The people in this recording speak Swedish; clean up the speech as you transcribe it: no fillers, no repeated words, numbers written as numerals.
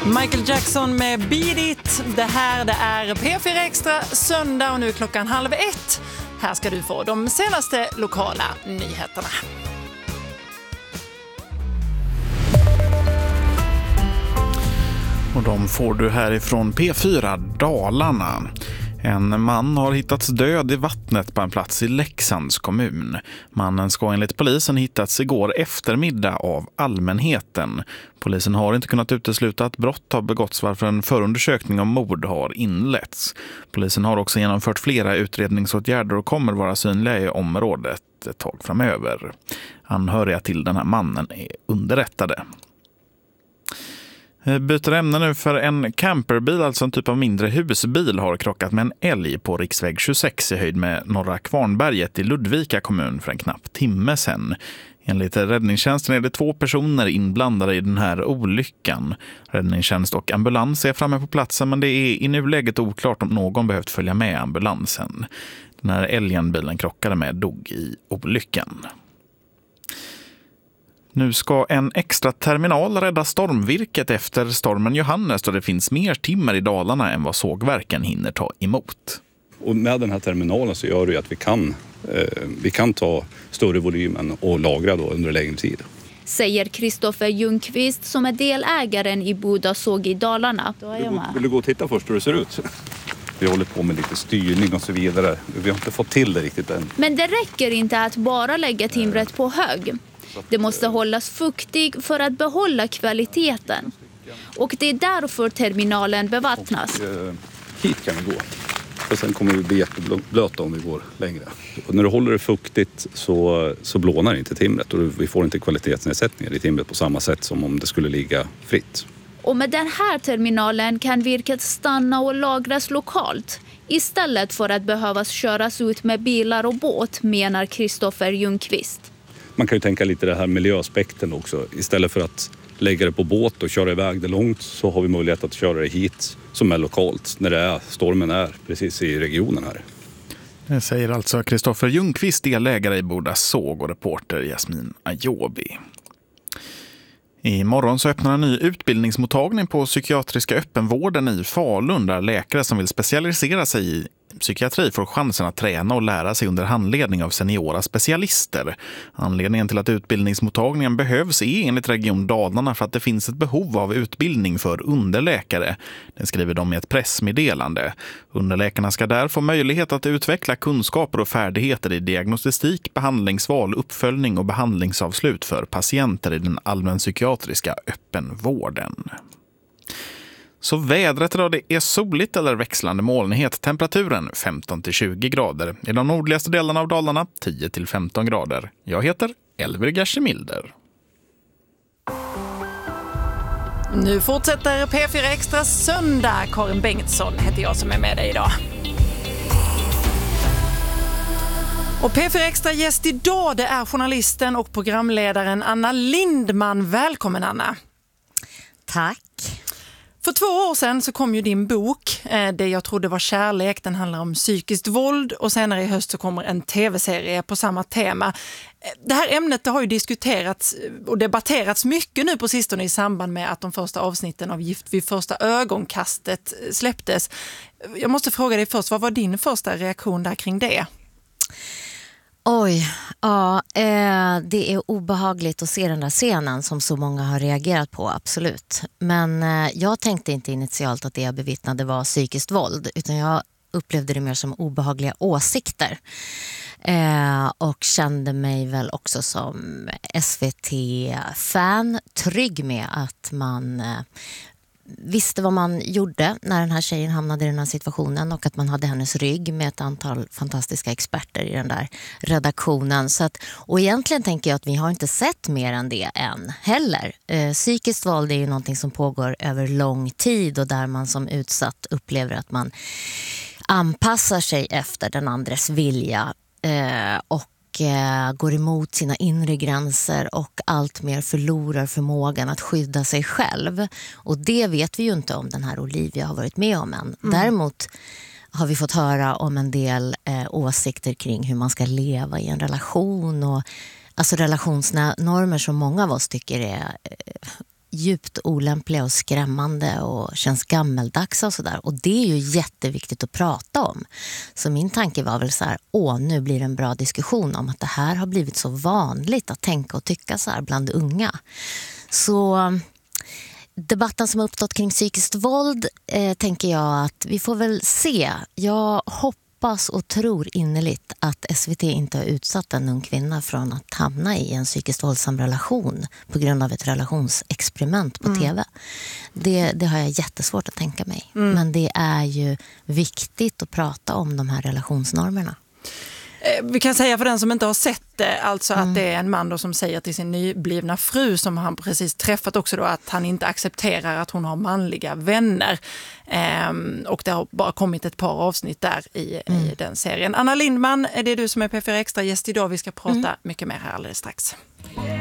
Michael Jackson med Beat It. Det är P4 Extra söndag och nu är klockan 12:30. Här ska du få de senaste lokala nyheterna. Och de får du härifrån P4 Dalarna. En man har hittats död i vattnet på en plats i Leksands kommun. Mannen ska enligt polisen hittats igår eftermiddag av allmänheten. Polisen har inte kunnat utesluta att brott har begåtts varför en förundersökning om mord har inletts. Polisen har också genomfört flera utredningsåtgärder och kommer vara synliga i området ett tag framöver. Anhöriga till den här mannen är underrättade. Byter ämne nu för en camperbil, alltså en typ av mindre husbil, har krockat med en älg på riksväg 26 i höjd med Norra Kvarnberget i Ludvika kommun för en knapp timme sedan. Enligt räddningstjänsten är det 2 personer inblandade i den här olyckan. Räddningstjänst och ambulans är framme på platsen, men det är i nuläget oklart om någon behövt följa med ambulansen. Den här älgen bilen krockade med dog i olyckan. Nu ska en extra terminal rädda stormvirket efter stormen Johannes, då det finns mer timmer i Dalarna än vad sågverken hinner ta emot. Och med den här terminalen så gör det ju att vi kan ta större volymen och lagra då under längre tid. Säger Kristoffer Ljungqvist som är delägaren i Boda såg i Dalarna. Vill du gå och titta först hur det ser ut? Vi håller på med lite styrning och så vidare. Vi har inte fått till det riktigt än. Men det räcker inte att bara lägga timret på hög. Det måste hållas fuktig för att behålla kvaliteten. Och det är därför terminalen bevattnas. Hit kan vi gå. Och sen kommer vi bli jätteblöta om vi går längre. Och när du håller det fuktigt så blånar inte timret. Och vi får inte kvalitetsnedsättningar i timret på samma sätt som om det skulle ligga fritt. Och med den här terminalen kan virket stanna och lagras lokalt. Istället för att behövas köras ut med bilar och båt, menar Kristoffer Ljungqvist. Man kan ju tänka lite det här miljöaspekten också. Istället för att lägga det på båt och köra iväg det långt så har vi möjlighet att köra det hit som är lokalt när stormen är precis i regionen här. Det säger alltså Kristoffer Ljungqvist, delägare i Boda såg, och reporter Jasmin Ajobi. Imorgon så öppnar en ny utbildningsmottagning på psykiatriska öppenvården i Falun, där läkare som vill specialisera sig i psykiatri får chansen att träna och lära sig under handledning av seniora specialister. Anledningen till att utbildningsmottagningen behövs är enligt Region Dalarna för att det finns ett behov av utbildning för underläkare. Det skriver de i ett pressmeddelande. Underläkarna ska där få möjlighet att utveckla kunskaper och färdigheter i diagnostik, behandlingsval, uppföljning och behandlingsavslut för patienter i den allmänpsykiatriska öppenvården. Så vädret idag, det är soligt eller växlande molnighet. Temperaturen 15-20 grader. I de nordligaste delarna av Dalarna 10-15 grader. Jag heter Elver Gershemilder. Nu fortsätter P4 Extra söndag. Karin Bengtsson heter jag som är med dig idag. Och P4 Extra gäst idag, det är journalisten och programledaren Anna Lindman. Välkommen Anna. Tack. För 2 år sedan så kom ju din bok, Det jag trodde var kärlek. Den handlar om psykiskt våld, och senare i höst så kommer en tv-serie på samma tema. Det här ämnet det har ju diskuterats och debatterats mycket nu på sistone i samband med att de första avsnitten av Gift vid första ögonkastet släpptes. Jag måste fråga dig först, vad var din första reaktion där kring det? Oj, ja, det är obehagligt att se den där scenen som så många har reagerat på, absolut. Men jag tänkte inte initialt att det jag bevittnade var psykiskt våld, utan jag upplevde det mer som obehagliga åsikter. Och kände mig väl också som SVT-fan trygg med att man visste vad man gjorde när den här tjejen hamnade i den här situationen, och att man hade hennes rygg med ett antal fantastiska experter i den där redaktionen. Så att, och egentligen tänker jag att vi har inte sett mer än det än heller. Psykiskt våld är ju någonting som pågår över lång tid, och där man som utsatt upplever att man anpassar sig efter den andres vilja och går emot sina inre gränser och allt mer förlorar förmågan att skydda sig själv. Och det vet vi ju inte om den här Olivia har varit med om än. Däremot har vi fått höra om en del åsikter kring hur man ska leva i en relation, och alltså relationsnormer som många av oss tycker är djupt olämpliga och skrämmande och känns gammeldags och sådär. Och det är ju jätteviktigt att prata om. Så min tanke var väl så här, nu blir det en bra diskussion om att det här har blivit så vanligt att tänka och tycka så här bland unga. Så debatten som har uppstått kring psykiskt våld tänker jag att vi får väl se. Jag hoppas och tror innerligt att SVT inte har utsatt en ung kvinna från att hamna i en psykiskt våldsam relation på grund av ett relationsexperiment på tv. Det har jag jättesvårt att tänka mig. Men det är ju viktigt att prata om de här relationsnormerna. Vi kan säga för den som inte har sett det, alltså att det är en man då som säger till sin nyblivna fru som han precis träffat också då, att han inte accepterar att hon har manliga vänner. Och det har bara kommit ett par avsnitt där i den serien. Anna Lindman, det är du som är P4 Extra gäst idag. Vi ska prata mycket mer här alldeles strax.